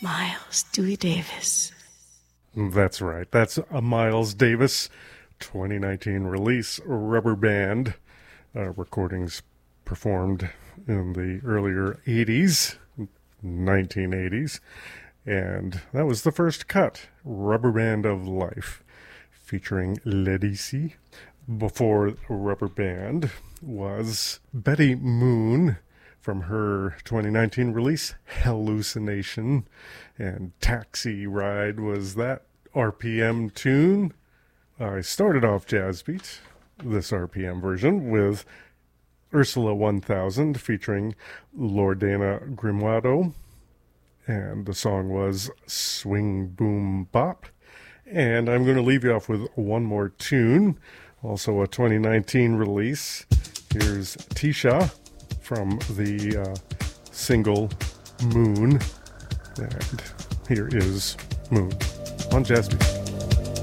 Miles Dewey Davis. That's right. That's a Miles Davis 2019 release, Rubber Band. Recordings performed in the earlier 80s, 1980s. And that was the first cut, Rubber Band of Life, featuring Ledisi. Before Rubber Band was Betty Moon from her 2019 release, Hallucination. And Taxi Ride was that RPM tune. I started off Jazz Beat, this RPM version, with Ursula 1000 featuring Loredana Grimado. And the song was Swing Boom Bop. And I'm going to leave you off with one more tune, also a 2019 release. Here's Tisha from the single Moon. And here is Moon on Jazz Beat.